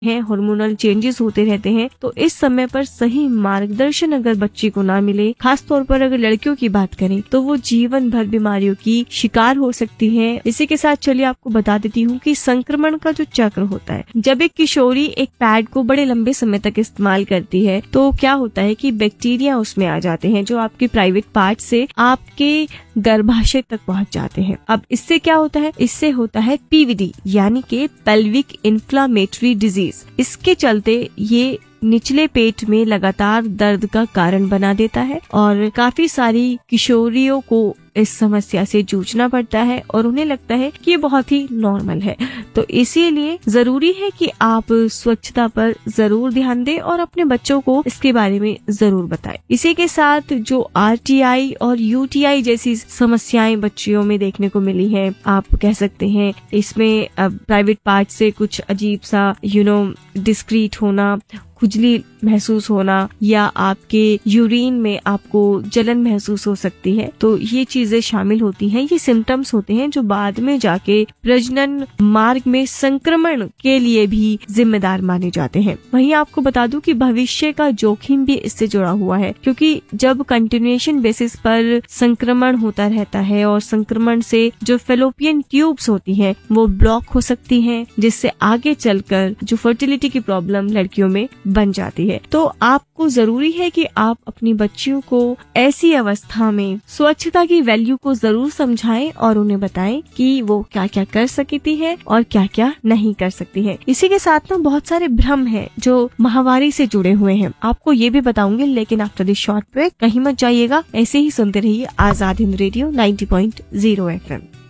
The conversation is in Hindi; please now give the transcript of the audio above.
हैं, हार्मोनल चेंजेस होते रहते हैं, तो इस समय पर सही मार्गदर्शन अगर बच्चे को ना मिले, खास तौर पर अगर लड़कियों की बात करें तो वो जीवन भर बीमारियों की शिकार हो सकती है। इसी के साथ चलिए आपको बता देती हूँ कि संक्रमण का जो चक्र होता है, जब एक किशोरी एक पैड को बड़े लंबे समय तक इस्तेमाल करती है तो क्या होता है कि बैक्टीरिया उसमें आ जाते हैं जो आपके प्राइवेट पार्ट से आपके गर्भाशय तक पहुंच जाते हैं। अब इससे क्या होता है, इससे होता है पीवीडी यानी कि पेल्विक इन्फ्लामेटरी डिजीज। इसके चलते ये निचले पेट में लगातार दर्द का कारण बना देता है और काफी सारी किशोरियों को इस समस्या से जूझना पड़ता है और उन्हें लगता है कि ये बहुत ही नॉर्मल है। तो इसीलिए जरूरी है कि आप स्वच्छता पर जरूर ध्यान दें और अपने बच्चों को इसके बारे में जरूर बताएं। इसी के साथ जो आरटीआई और यूटीआई जैसी समस्याएं बच्चियों में देखने को मिली है, आप कह सकते हैं इसमें प्राइवेट पार्ट से कुछ अजीब सा डिस्क्रीट होना, खुजली महसूस होना या आपके यूरिन में आपको जलन महसूस हो सकती है, तो ये चीजें शामिल होती हैं। ये सिम्टम्स होते हैं जो बाद में जाके प्रजनन मार्ग में संक्रमण के लिए भी जिम्मेदार माने जाते हैं। वहीं आपको बता दूं कि भविष्य का जोखिम भी इससे जुड़ा हुआ है, क्योंकि जब कंटिन्यूएशन बेसिस पर संक्रमण होता रहता है और संक्रमण से जो फेलोपियन ट्यूब्स होती हैं वो ब्लॉक हो सकती हैं, जिससे आगे चलकर जो फर्टिलिटी की प्रॉब्लम लड़कियों में बन जाती है। तो आपको जरूरी है कि आप अपनी बच्चियों को ऐसी अवस्था में स्वच्छता की वैल्यू को जरूर समझाएं और उन्हें बताएं कि वो क्या क्या कर सकती है और क्या क्या नहीं कर सकती है। इसी के साथ ना बहुत सारे भ्रम हैं जो माहवारी से जुड़े हुए हैं, आपको ये भी बताऊंगी, लेकिन आफ्टर दिस शॉर्ट ब्रेक कहीं मत जाइएगा, ऐसे ही सुनते रहिए आजाद हिंद रेडियो 90.0 FM।